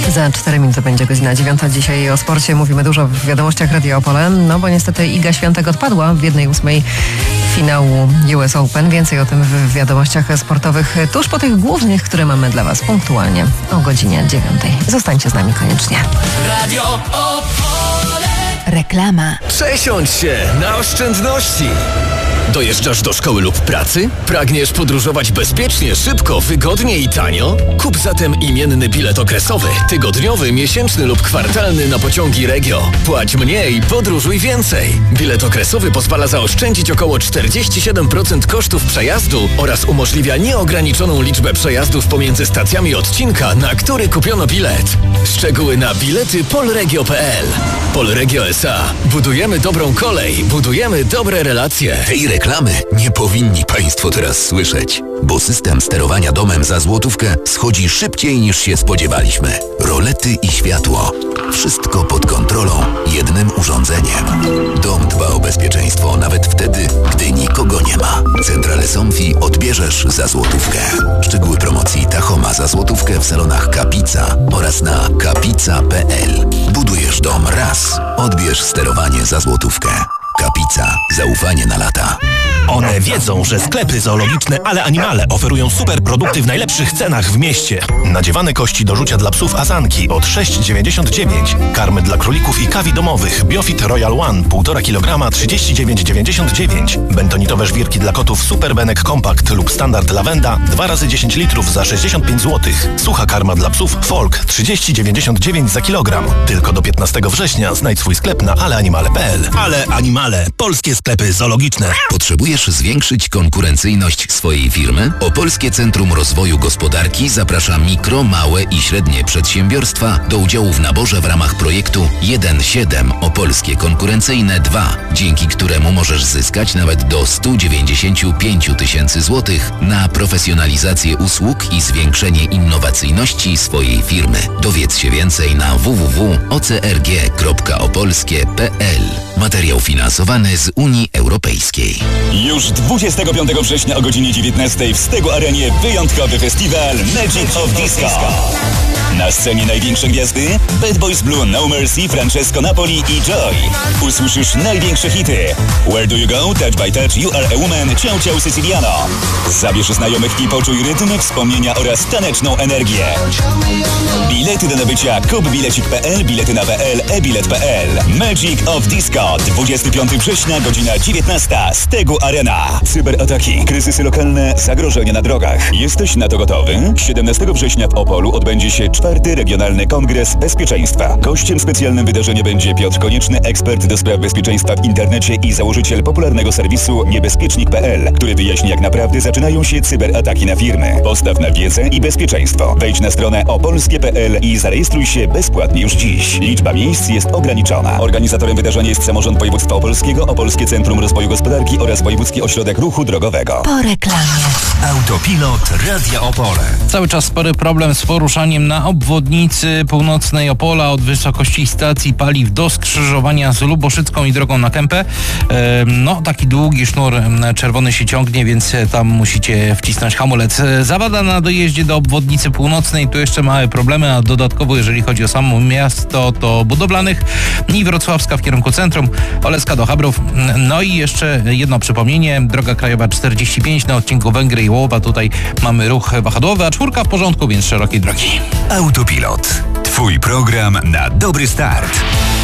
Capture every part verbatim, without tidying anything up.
Za cztery minuty będzie godzina dziewiąta. Dzisiaj o sporcie mówimy dużo w wiadomościach Radia Opole, no bo niestety Iga Świątek odpadła w jednej ósmej finału U S Open. Więcej o tym w wiadomościach sportowych tuż po tych głównych, które mamy dla Was punktualnie o godzinie dziewiątej. Zostańcie z nami koniecznie. Radio Opole. Reklama. Przesiądź się na oszczędności. Dojeżdżasz do szkoły lub pracy? Pragniesz podróżować bezpiecznie, szybko, wygodnie i tanio? Kup zatem imienny bilet okresowy, tygodniowy, miesięczny lub kwartalny na pociągi Regio. Płać mniej, podróżuj więcej. Bilet okresowy pozwala zaoszczędzić około czterdzieści siedem procent kosztów przejazdu oraz umożliwia nieograniczoną liczbę przejazdów pomiędzy stacjami odcinka, na który kupiono bilet. Szczegóły na bilety polregio kropka p l. Polregio S A. Budujemy dobrą kolej, budujemy dobre relacje. Tej reklamy nie powinni Państwo teraz słyszeć, bo system sterowania domem za złotówkę schodzi szybciej niż się spodziewaliśmy. Rolety i światło. Wszystko pod kontrolą, jednym urządzeniem. Dom dba o bezpieczeństwo nawet wtedy, gdy nikogo nie ma. Centrale Somfy odbierzesz za złotówkę. Szczegóły promocji Tachoma za złotówkę w salonach Kapica oraz na kapica kropka p l. Budujesz dom raz, odbierz sterowanie za złotówkę. Kapica. Zaufanie na lata. One wiedzą, że sklepy zoologiczne Ale Animale oferują super produkty w najlepszych cenach w mieście. Nadziewane kości do rzucia dla psów Azanki od sześć dziewięćdziesiąt dziewięć. Karmy dla królików i kawi domowych Biofit Royal One półtora kilograma trzydzieści dziewięć dziewięćdziesiąt dziewięć. Bentonitowe żwirki dla kotów Super Benek Compact lub Standard Lavenda dwa razy dziesięć litrów za sześćdziesiąt pięć złotych. Sucha karma dla psów Folk trzydzieści dziewięćdziesiąt dziewięć za kilogram. Tylko do piętnastego września znajdź swój sklep na aleanimale kropka p l. Ale Animale. Polskie sklepy zoologiczne. Potrzebujesz zwiększyć konkurencyjność swojej firmy? Opolskie Centrum Rozwoju Gospodarki zaprasza mikro, małe i średnie przedsiębiorstwa do udziału w naborze w ramach projektu jeden siedem Opolskie Konkurencyjne dwa, dzięki któremu możesz zyskać nawet do sto dziewięćdziesiąt pięć tysięcy złotych na profesjonalizację usług i zwiększenie innowacyjności swojej firmy. Dowiedz się więcej na w w w kropka o c r g kropka opolskie kropka p l. Materiał finansowany z Unii Europejskiej. Już dwudziestego piątego września o godzinie dziewiętnastej w Stegu Arenie wyjątkowy festiwal Magic of Disco. Na scenie największe gwiazdy Bad Boys Blue, No Mercy, Francesco Napoli i Joy. Usłyszysz największe hity Where Do You Go, Touch by Touch, You Are a Woman, Ciao Ciao Siciliano. Zabierz znajomych i poczuj rytm, wspomnienia oraz taneczną energię. Bilety do nabycia kup bilecik kropka p l, bilety na p l, e-bilet kropka p l. Magic of Disco, dwudziestego piątego września, godzina dziewiętnasta, Stegu Arena. Cyberataki, kryzysy lokalne, zagrożenia na drogach. Jesteś na to gotowy? siedemnastego września w Opolu odbędzie się czwarty Regionalny Kongres Bezpieczeństwa. Gościem specjalnym wydarzenia będzie Piotr Konieczny, ekspert do spraw bezpieczeństwa w internecie i założyciel popularnego serwisu niebezpiecznik kropka p l, który wyjaśni, jak naprawdę zaczynają się cyberataki na firmy. Postaw na wiedzę i bezpieczeństwo. Wejdź na stronę opolskie kropka p l i zarejestruj się bezpłatnie już dziś. Liczba miejsc jest ograniczona. Organizatorem wydarzenia jest Samorząd Województwa Opolskiego, Opolskie Centrum Rozwoju Gospodarki oraz Wojewódzki Ośrodek Ruchu Drogowego. Po reklamie. Autopilot Radia Opole. Cały czas spory problem z poruszaniem na obwodnicy północnej Opola od wysokości stacji paliw do skrzyżowania z Luboszycką i drogą na Kępę. No, taki długi sznur czerwony się ciągnie, więc tam musicie wcisnąć hamulec. Zawada na dojeździe do obwodnicy północnej, tu jeszcze małe problemy, a dodatkowo jeżeli chodzi o samo miasto, to Budowlanych i Wrocławska w kierunku centrum, Oleska do Chabrów. No i jeszcze jedno przypomnienie, droga krajowa czterdzieści pięć na odcinku Węgry i Łowa, tutaj mamy ruch wahadłowy, a czwórka w porządku, więc szerokiej drogi. Autopilot. Twój program na dobry start.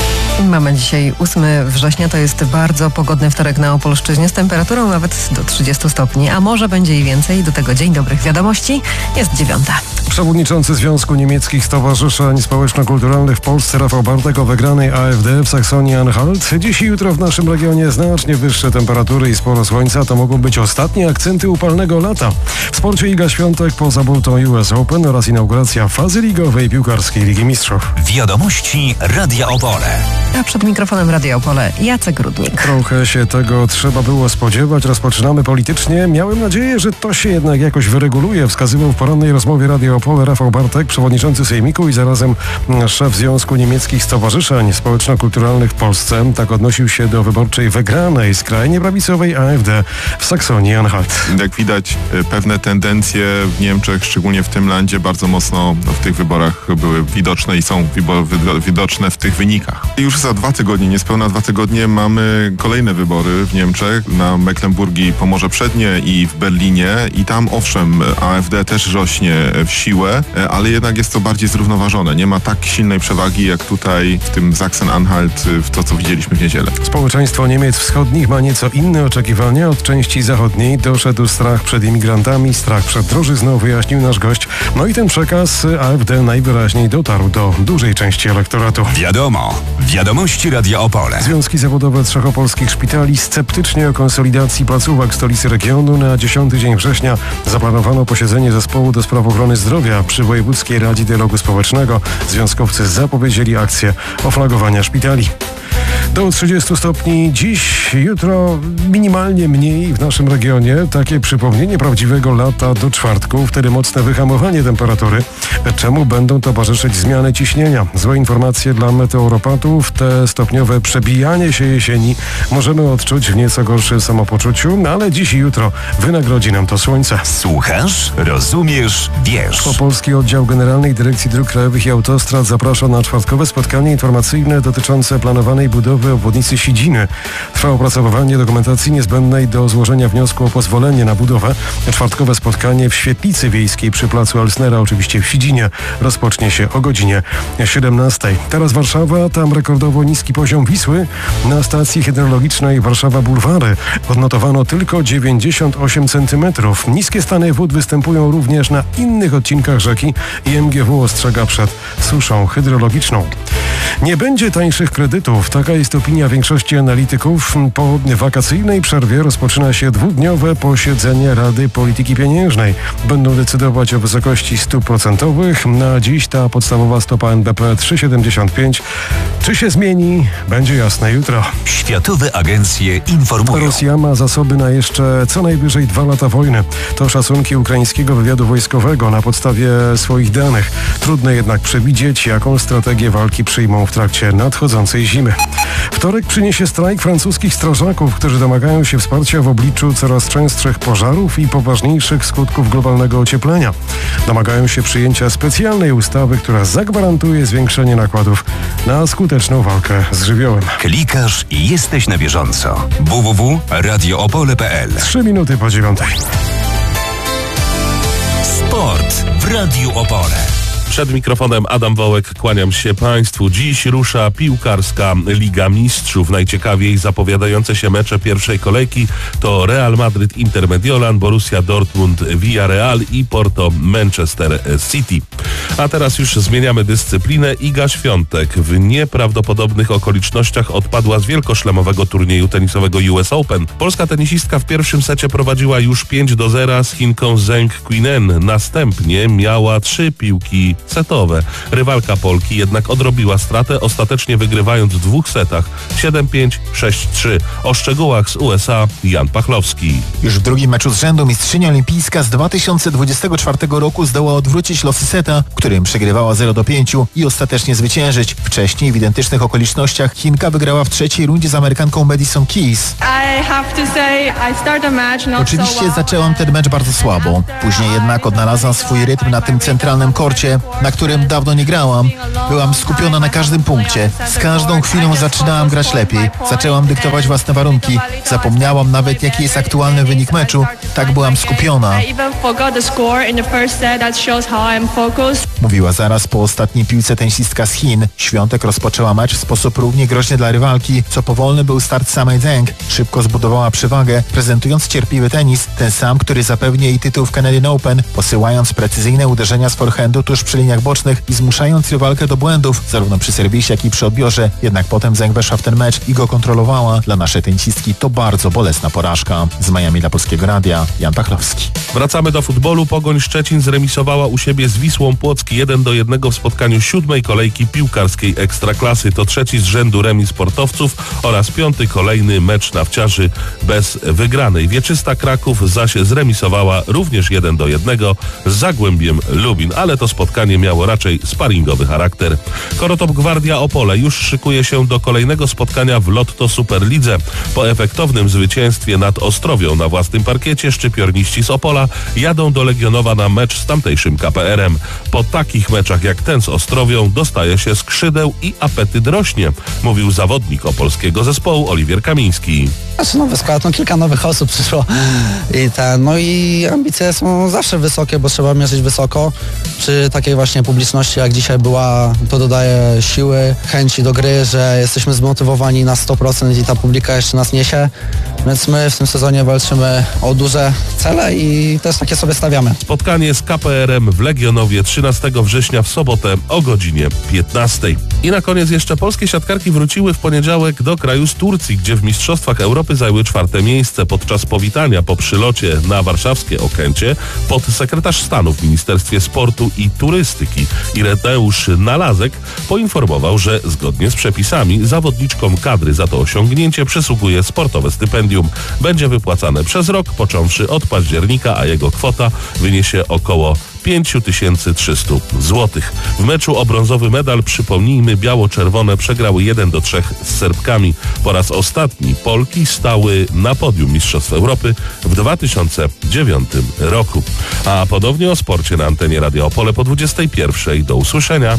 Mamy dzisiaj ósmego września, to jest bardzo pogodny wtorek na Opolszczyźnie z temperaturą nawet do trzydziestu stopni, a może będzie i więcej. Do tego dzień dobrych wiadomości, jest dziewiąta. Przewodniczący Związku Niemieckich Stowarzyszeń Społeczno-Kulturalnych w Polsce Rafał Bartek o wygranej A F D w Saksonii-Anhalt. Dziś i jutro w naszym regionie znacznie wyższe temperatury i sporo słońca to mogą być ostatnie akcenty upalnego lata. W sporcie Iga Świątek poza burtą U S Open oraz inauguracja fazy ligowej piłkarskiej Ligi Mistrzów. Wiadomości Radia Opole. A przed mikrofonem Radia Opole Jacek Rudnik. Trochę się tego trzeba było spodziewać. Rozpoczynamy politycznie. Miałem nadzieję, że to się jednak jakoś wyreguluje. Wskazywał w porannej rozmowie Radia Opole Rafał Bartek, przewodniczący Sejmiku i zarazem szef Związku Niemieckich Stowarzyszeń Społeczno-Kulturalnych w Polsce. Tak odnosił się do wyborczej wygranej skrajnie prawicowej A F D w Saksonii-Anhalt. Jak widać, pewne tendencje w Niemczech, szczególnie w tym landzie, bardzo mocno w tych wyborach były widoczne i są widoczne w tych wynikach. Już za dwa tygodnie, niespełna dwa tygodnie mamy kolejne wybory w Niemczech, na Mecklenburgii i Pomorze Przednie i w Berlinie i tam owszem A F D też rośnie w siłę, ale jednak jest to bardziej zrównoważone. Nie ma tak silnej przewagi jak tutaj w tym Sachsen-Anhalt, w to co widzieliśmy w niedzielę. Społeczeństwo Niemiec Wschodnich ma nieco inne oczekiwania. Od części zachodniej doszedł strach przed imigrantami, strach przed drożyzną, wyjaśnił nasz gość. No i ten przekaz A F D najwyraźniej dotarł do dużej części elektoratu. Wiadomo, wiadomości Radia Opole. Związki zawodowe trzech opolskich szpitali sceptycznie o konsolidacji placówek w stolicy regionu. Na dziesiąty dzień września zaplanowano posiedzenie zespołu do spraw ochrony zdrowia przy Wojewódzkiej Radzie Dialogu Społecznego. Związkowcy zapowiedzieli akcję oflagowania szpitali. Do trzydziestu stopni dziś, jutro minimalnie mniej w naszym regionie. Takie przypomnienie prawdziwego lata do czwartku, wtedy mocne wyhamowanie temperatury. Czemu będą towarzyszyć zmiany ciśnienia? Złe informacje dla meteoropatów. Te stopniowe przebijanie się jesieni możemy odczuć w nieco gorszym samopoczuciu, ale dziś i jutro wynagrodzi nam to słońce. Słuchasz, rozumiesz, wiesz. Polski Oddział Generalnej Dyrekcji Dróg Krajowych i Autostrad zaprasza na czwartkowe spotkanie informacyjne dotyczące planowanej budowy obwodnicy Sidziny. Trwa opracowywanie dokumentacji niezbędnej do złożenia wniosku o pozwolenie na budowę. Czwartkowe spotkanie w Świetlicy Wiejskiej przy placu Elsnera, oczywiście w Sidzinie, rozpocznie się o godzinie siedemnastej. Teraz Warszawa, tam rekordowo niski poziom Wisły. Na stacji hydrologicznej Warszawa Bulwary odnotowano tylko dziewięćdziesiąt osiem centymetrów. Niskie stany wód występują również na innych odcinkach rzeki i M G W ostrzega przed suszą hydrologiczną. Nie będzie tańszych kredytów. Taka jest opinia większości analityków. Po wakacyjnej przerwie rozpoczyna się dwudniowe posiedzenie Rady Polityki Pieniężnej. Będą decydować o wysokości stóp procentowych. Na dziś ta podstawowa stopa N B P trzy przecinek siedemdziesiąt pięć. Czy się zmieni? Będzie jasne jutro. Światowe agencje informują. Rosja ma zasoby na jeszcze co najwyżej dwa lata wojny. To szacunki ukraińskiego wywiadu wojskowego na podstawie swoich danych. Trudno jednak przewidzieć, jaką strategię walki przyjmą w trakcie nadchodzącej zimy. Wtorek przyniesie strajk francuskich strażaków, którzy domagają się wsparcia w obliczu coraz częstszych pożarów i poważniejszych skutków globalnego ocieplenia. Domagają się przyjęcia specjalnej ustawy, która zagwarantuje zwiększenie nakładów na skuteczną walkę z żywiołem. Klikasz i jesteś na bieżąco. w w w kropka radio opole kropka p l. Trzy minuty po dziewiątej. Sport w Radiu Opole. Przed mikrofonem Adam Wołek, kłaniam się Państwu. Dziś rusza piłkarska Liga Mistrzów. Najciekawiej zapowiadające się mecze pierwszej kolejki to Real Madrid Inter Mediolan, Borussia Dortmund Villarreal i Porto Manchester City. A teraz już zmieniamy dyscyplinę. Iga Świątek w nieprawdopodobnych okolicznościach odpadła z wielkoszlemowego turnieju tenisowego U S Open. Polska tenisistka w pierwszym secie prowadziła już pięć do zera z Chinką Zheng Qinen. Następnie miała trzy piłki setowe. Rywalka Polki jednak odrobiła stratę, ostatecznie wygrywając w dwóch setach siedem pięć, sześć trzy. O szczegółach z U S A Jan Pachlowski. Już w drugim meczu z rzędu mistrzyni olimpijska z dwa tysiące dwudziestego czwartego roku zdołała odwrócić losy seta, którym przegrywała zero do pięciu i ostatecznie zwyciężyć. Wcześniej w identycznych okolicznościach Chinka wygrała w trzeciej rundzie z Amerykanką Madison Keys. Oczywiście zaczęłam ten mecz bardzo słabo. Później jednak odnalazłam swój rytm na tym centralnym korcie, na którym dawno nie grałam. Byłam skupiona na każdym punkcie. Z każdą chwilą zaczynałam grać lepiej. Zaczęłam dyktować własne warunki. Zapomniałam nawet, jaki jest aktualny wynik meczu. Tak byłam skupiona. Mówiła zaraz po ostatniej piłce tenisistka z Chin. Świątek rozpoczęła mecz w sposób równie groźny dla rywalki, co powolny był start samej Zheng. Szybko zbudowała przewagę, prezentując cierpliwy tenis, ten sam, który zapewni jej tytuł w Canadian Open, posyłając precyzyjne uderzenia z forehandu tuż przy liniach bocznych i zmuszając rywalkę do błędów, zarówno przy serwisie, jak i przy odbiorze. Jednak potem Zeng weszła w ten mecz i go kontrolowała. Dla naszej tenisistki to bardzo bolesna porażka. Z Miami dla Polskiego Radia, Jan Pachlowski. Wracamy do futbolu. Pogoń Szczecin zremisowała u siebie z Wisłą Płock jeden do jednego w spotkaniu siódmej kolejki piłkarskiej Ekstraklasy. To trzeci z rzędu remis sportowców oraz piąty kolejny mecz nawciarzy bez wygranej. Wieczysta Kraków zaś zremisowała również jeden do jednego z Zagłębiem Lubin, ale to spotkanie miało raczej sparingowy charakter. Korotop Gwardia Opole już szykuje się do kolejnego spotkania w Lotto Superlidze. Po efektownym zwycięstwie nad Ostrowią na własnym parkiecie szczypiorniści z Opola jadą do Legionowa na mecz z tamtejszym K P R-em. Po takich meczach jak ten z Ostrowią dostaje się skrzydeł i apetyt rośnie, mówił zawodnik opolskiego zespołu Oliwier Kamiński. Znaczy nowy skład, no kilka nowych osób przyszło i ten, no i ambicje są zawsze wysokie, bo trzeba mierzyć wysoko. Przy takiej właśnie publiczności jak dzisiaj była, to dodaje siły, chęci do gry, że jesteśmy zmotywowani na sto procent i ta publika jeszcze nas niesie, więc my w tym sezonie walczymy o duże cele i też takie sobie stawiamy. Spotkanie z K P R-em w Legionowie trzynastego września w sobotę o godzinie piętnastej. I na koniec jeszcze polskie siatkarki wróciły w poniedziałek do kraju z Turcji, gdzie w Mistrzostwach Europy zajęły czwarte miejsce. Podczas powitania po przylocie na warszawskie Okęcie podsekretarz stanu w Ministerstwie Sportu i Turystyki Ireneusz Nalazek poinformował, że zgodnie z przepisami zawodniczkom kadry za to osiągnięcie przysługuje sportowe stypendium. Będzie wypłacane przez rok, począwszy od października, a jego kwota wyniesie około pięć tysięcy trzysta złotych. W meczu o brązowy medal, przypomnijmy, biało-czerwone przegrały jeden do trzech z Serbkami. Po raz ostatni Polki stały na podium Mistrzostw Europy w dwa tysiące dziewiątym roku. A ponownie o sporcie na antenie Radia Opole po dwudziestej pierwszej. Do usłyszenia.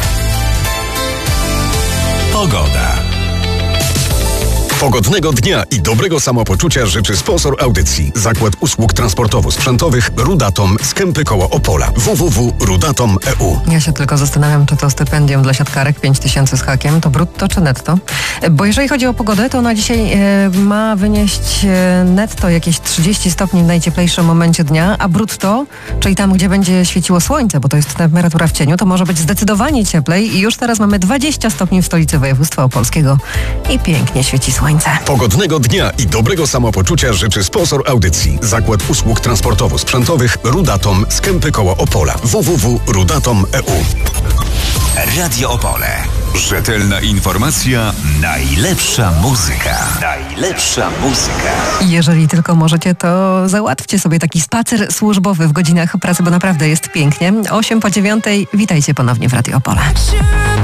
Pogoda. Pogodnego dnia i dobrego samopoczucia życzy sponsor audycji. Zakład Usług Transportowo-Sprzętowych Rudatom z Kępy koło Opola. w w w kropka rudatom kropka e u. Ja się tylko zastanawiam, czy to stypendium dla siatkarek pięć tysięcy z hakiem to brutto czy netto? Bo jeżeli chodzi o pogodę, to ona dzisiaj e, ma wynieść e, netto jakieś trzydzieści stopni w najcieplejszym momencie dnia, a brutto, czyli tam, gdzie będzie świeciło słońce, bo to jest temperatura w cieniu, to może być zdecydowanie cieplej i już teraz mamy dwadzieścia stopni w stolicy województwa opolskiego i pięknie świeci słońce. Pogodnego dnia i dobrego samopoczucia życzy sponsor audycji. Zakład Usług Transportowo-Sprzętowych Rudatom z Kępy koło Opola. w w w kropka rudatom kropka e u. Radio Opole. Rzetelna informacja, najlepsza muzyka. Najlepsza muzyka. Jeżeli tylko możecie, to załatwcie sobie taki spacer służbowy w godzinach pracy, bo naprawdę jest pięknie. osiem po dziewiątej. Witajcie ponownie w Radio Opole.